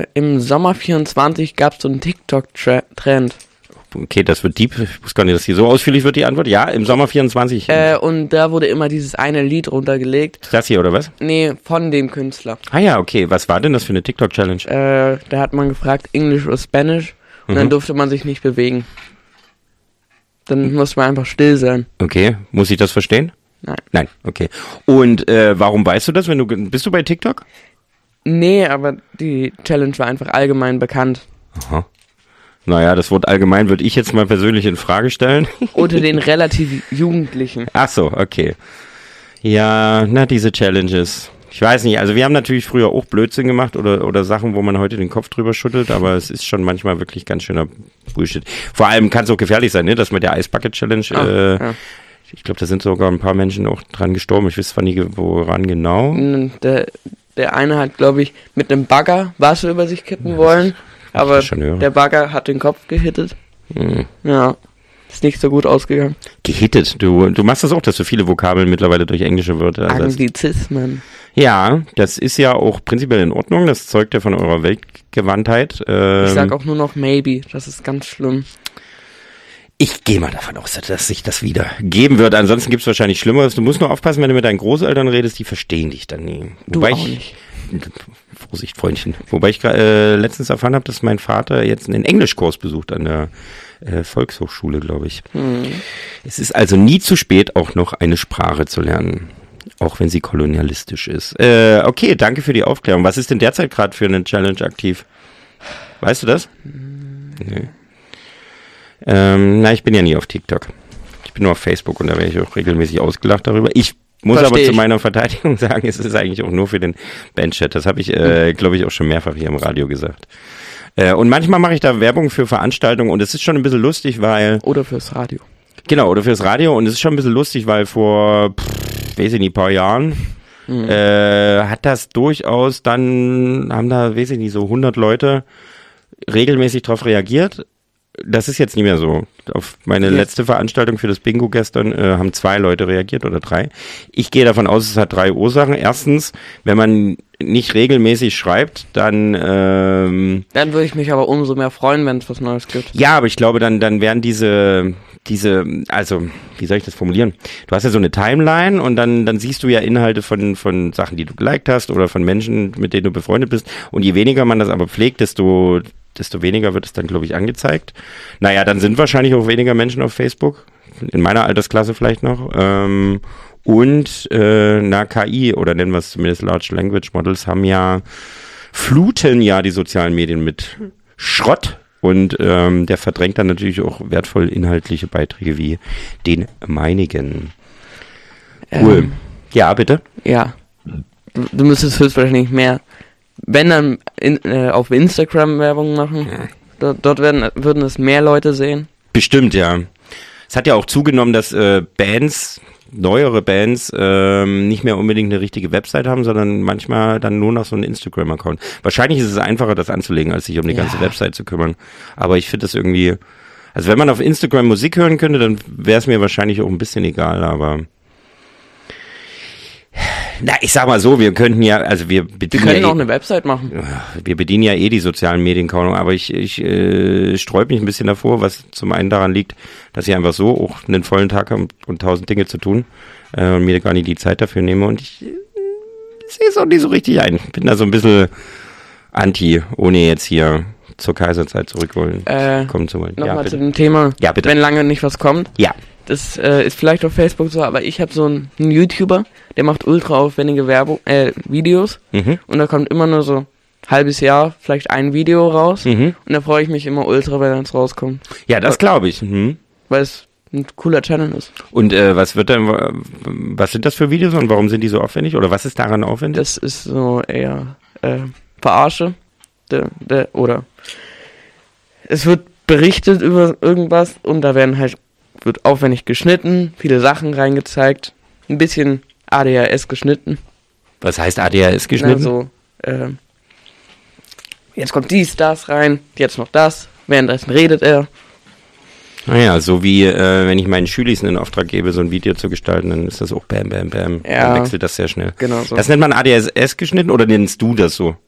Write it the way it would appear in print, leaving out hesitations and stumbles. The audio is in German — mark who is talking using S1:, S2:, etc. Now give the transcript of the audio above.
S1: Im Sommer 24 gab es so einen TikTok-Trend.
S2: Okay, das wird deep. Ich wusste gar nicht, dass hier so ausführlich wird, die Antwort. Ja, im Sommer 24.
S1: Und da wurde immer dieses eine Lied runtergelegt.
S2: Das hier, oder was?
S1: Nee, von dem Künstler.
S2: Ah ja, okay. Was war denn das für eine TikTok-Challenge?
S1: Da hat man gefragt, English oder Spanish. Und dann durfte man sich nicht bewegen. Dann musste man einfach still sein.
S2: Okay, muss ich das verstehen?
S1: Nein,
S2: okay. Und warum weißt du das? Bist du bei TikTok?
S1: Nee, aber die Challenge war einfach allgemein bekannt.
S2: Aha. Naja, das Wort allgemein würde ich jetzt mal persönlich in Frage stellen.
S1: Unter den relativ Jugendlichen.
S2: Ach so, okay. Ja, diese Challenges. Ich weiß nicht, also wir haben natürlich früher auch Blödsinn gemacht oder Sachen, wo man heute den Kopf drüber schüttelt, aber es ist schon manchmal wirklich ganz schöner Bullshit. Vor allem kann es auch gefährlich sein, ne? Das mit der Ice Bucket Challenge. Ja. Ich glaube, da sind sogar ein paar Menschen auch dran gestorben. Ich weiß zwar nie, woran genau.
S1: Der eine hat, glaube ich, mit einem Bagger Wasser über sich kippen wollen. Aber der Bagger hat den Kopf gehittet. Ja, ist nicht so gut ausgegangen.
S2: Gehittet? Du machst das auch, dass du viele Vokabeln mittlerweile durch englische Wörter ersetzt.
S1: Anglizismen.
S2: Ja, das ist ja auch prinzipiell in Ordnung. Das zeugt ja von eurer Weltgewandtheit.
S1: Ich sag auch nur noch maybe. Das ist ganz schlimm.
S2: Ich gehe mal davon aus, dass sich das wieder geben wird. Ansonsten gibt's wahrscheinlich Schlimmeres. Du musst nur aufpassen, wenn du mit deinen Großeltern redest, die verstehen dich dann nie.
S1: Du auch nicht.
S2: Vorsicht, Freundchen. Wobei ich letztens erfahren habe, dass mein Vater jetzt einen Englischkurs besucht an der Volkshochschule, glaube ich. Es ist also nie zu spät, auch noch eine Sprache zu lernen. Auch wenn sie kolonialistisch ist. Okay, danke für die Aufklärung. Was ist denn derzeit gerade für eine Challenge aktiv? Weißt du das? Nee. Ich bin ja nie auf TikTok. Ich bin nur auf Facebook und da werde ich auch regelmäßig ausgelacht darüber. Ich muss aber zu meiner Verteidigung sagen, es ist eigentlich auch nur für den Bandchat. Das habe ich, glaube ich, auch schon mehrfach hier im Radio gesagt. Und manchmal mache ich da Werbung für Veranstaltungen und es ist schon ein bisschen lustig, weil...
S1: Oder fürs Radio.
S2: Genau, oder fürs Radio und es ist schon ein bisschen lustig, weil vor, weiß ich nicht, paar Jahren hat das durchaus dann, haben da, weiß ich nicht, so 100 Leute regelmäßig drauf reagiert. Das ist jetzt nicht mehr so. Auf meine letzte Veranstaltung für das Bingo gestern haben 2 Leute reagiert oder 3. Ich gehe davon aus, es hat 3 Ursachen. Erstens, wenn man nicht regelmäßig schreibt, dann
S1: würde ich mich aber umso mehr freuen, wenn es was Neues gibt.
S2: Ja, aber ich glaube, dann werden diese, also, wie soll ich das formulieren? Du hast ja so eine Timeline und dann siehst du ja Inhalte von Sachen, die du geliked hast oder von Menschen, mit denen du befreundet bist. Und je weniger man das aber pflegt, desto weniger wird es dann, glaube ich, angezeigt. Naja, dann sind wahrscheinlich auch weniger Menschen auf Facebook. In meiner Altersklasse vielleicht noch. KI, oder nennen wir es zumindest Large Language Models, fluten ja die sozialen Medien mit Schrott. Und der verdrängt dann natürlich auch wertvoll inhaltliche Beiträge wie den meinigen. Cool. Ja, bitte?
S1: Ja. Du müsstest höchstwahrscheinlich mehr, wenn dann auf Instagram Werbung machen. Dort würden es mehr Leute sehen.
S2: Bestimmt, ja. Es hat ja auch zugenommen, dass neuere Bands nicht mehr unbedingt eine richtige Website haben, sondern manchmal dann nur noch so einen Instagram-Account. Wahrscheinlich ist es einfacher, das anzulegen, als sich um die ganze Website zu kümmern. Aber ich finde das irgendwie, also wenn man auf Instagram Musik hören könnte, dann wäre es mir wahrscheinlich auch ein bisschen egal, aber ich sag mal so, wir könnten ja, also wir können
S1: auch eine Website machen.
S2: Wir bedienen ja die sozialen Medien kaum, aber ich sträube mich ein bisschen davor, was zum einen daran liegt, dass ich einfach so auch einen vollen Tag habe und 1000 Dinge zu tun und mir gar nicht die Zeit dafür nehme und ich sehe es auch nicht so richtig ein. Bin da so ein bisschen anti, ohne jetzt hier zur Kaiserzeit zurückkommen zu wollen.
S1: Nochmal zu dem Thema,
S2: bitte.
S1: Wenn lange nicht was kommt.
S2: Ja.
S1: Das ist vielleicht auf Facebook so, aber ich habe so einen YouTuber, der macht ultra aufwendige Videos und da kommt immer nur so halbes Jahr vielleicht ein Video raus und da freue ich mich immer ultra, wenn es rauskommt.
S2: Ja, das glaube ich.
S1: Weil es ein cooler Channel ist.
S2: Und was sind das für Videos und warum sind die so aufwendig oder was ist daran aufwendig?
S1: Das ist so eher Verarsche oder es wird berichtet über irgendwas und da wird aufwendig geschnitten, viele Sachen reingezeigt, ein bisschen ADHS geschnitten.
S2: Was heißt ADHS geschnitten?
S1: Jetzt kommt das rein, jetzt noch das, währenddessen redet er.
S2: Naja, so wie wenn ich meinen Schülern einen Auftrag gebe, so ein Video zu gestalten, dann ist das auch bam, bam, bam.
S1: Ja.
S2: Dann wechselt das sehr schnell.
S1: Genau so.
S2: Das nennt man ADHS geschnitten oder nennst du das so?